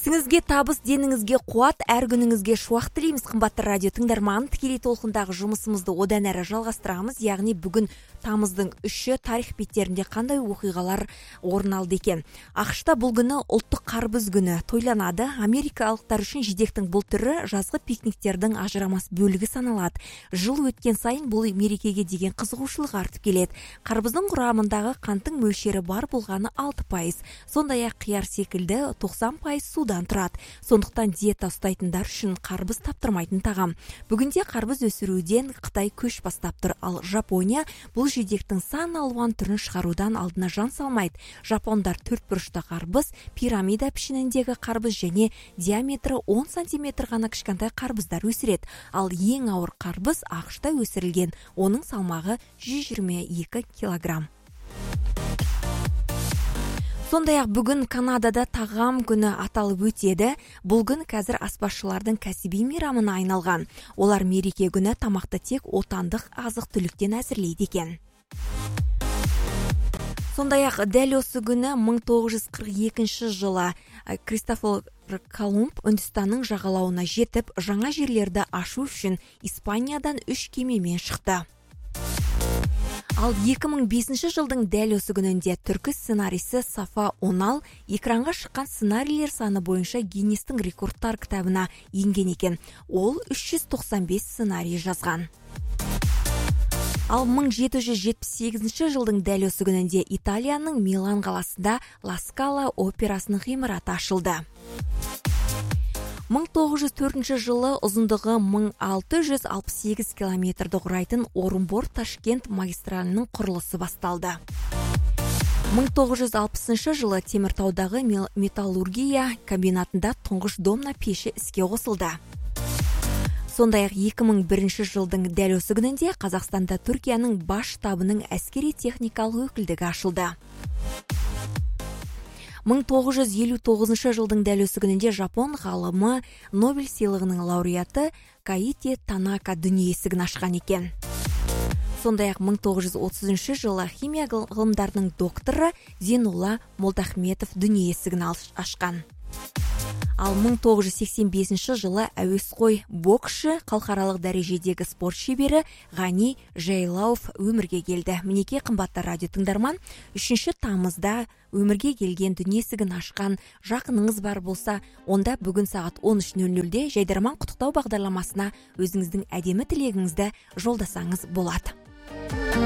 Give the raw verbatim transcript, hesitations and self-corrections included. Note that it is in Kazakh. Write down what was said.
Ісіңізге табыс, деніңізге қуат, әр күніңізге шуақ тілейміз. Қымбатты радио тыңдарман, тікелей толқындағы жұмысымызды одан әрі жалғастырамыз. Яғни бүгін тамыздың үші тарих беттерінде қандай оқиғалар орын алды екен. ақш-та бұл күні ұлттық қарбыз күні тойланады. Америкалықтар үшін жидектің бұл түрі жазғы пикниктердің ажырамас бөлігі саналады. Жыл өткен сайын бұл мерекеге деген қызығушылық артып келеді. Қарбыздың құрамындағы қанттың мөлшері бар болғаны алты пайыз. Сондай-ақ қияр секілді тоқсан пайыз судан тұрады. Сондықтан диета ұстайтындар үшін қарбыз таптырмайтын тағам. Бүгінде қарбыз өсіруден Қытай көш бастап тұр, ал Жапония бұл жидектің сан алуан түрін шығарудан алдына жан салмайды. Жапондар төрт бұрышты қарбыз, пирамида пішініндегі қарбыз және диаметрі он сантиметр ғана кішкентай қарбыздар өсіреді. Ал ең ауыр қарбыз ақш-та өсірілген. Оның салмағы жүз жиырма екі килограмм. Сондай-ақ бүгін Канадада тағам күні аталып өтеді. Бұл күн қазір аспазшылардың кәсіби мейрамына айналған. Олар мереке күні тамақты тек отандық азық-түліктен әзірлейді екен. Сондай-ақ дәл осы күні мың тоғыз жүз қырық екінші жылы Кристофер Колумб Үндістанның жағалауына жетіп, жаңа жерлерді ашу үшін Испаниядан үш кемемен шықты. Ал екі мың бесінші жылдың дәл осы күнінде түркі сценарийсі Сафа Онал экранға шыққан сценарийлер саны бойынша Гиннестің рекордтар кітабына енген екен. Ол үш жүз тоқсан бес сценарий жазған. Ал мың жеті жүз жетпіс сегізінші жылдың дәл осы күнінде Италияның Милан қаласында Ла Скала операсының ғимараты ашылды. мың тоғыз жүз төртінші жылы ұзындығы мың алты жүз алпыс сегіз километрді құрайтын Орынбор-Ташкент магистралінің құрылысы басталды. мың тоғыз жүз алпысыншы жылы Теміртаудағы металлургия комбинатында тұңғыш домна пеші іске қосылды. Сондай-ақ екі мың бірінші жылдың дәл осы күнінде Қазақстанда Түркияның бас штабының әскери техникалық өкілдігі ашылды. мың тоғыз жүз елу тоғызыншы жылдың дәл осы күнінде Жапон ғалымы Нобель сыйлығының лауреаты Каити Танака дүние есігін ашқан екен. Сондай-ақ мың тоғыз жүз отызыншы жылы химия ғылымдарының докторы Зейнулла Молдахметов дүние есігін ашқан. Ал мың тоғыз жүз сексен бесінші жылы әуесқой боксшы, халықаралық дәрежедегі спорт шебері Ғани Жайлауов өмірге келді. Мінеке қымбатты радио тыңдарман, үшінші тамызда өмірге келген дүние есігін ашқан жақыныңыз бар болса, онда бүгін сағат он үш нөл нөлде Жайдарман құттықтау бағдарламасына өзіңіздің әдемі тілегіңізді жолдасаңыз болады.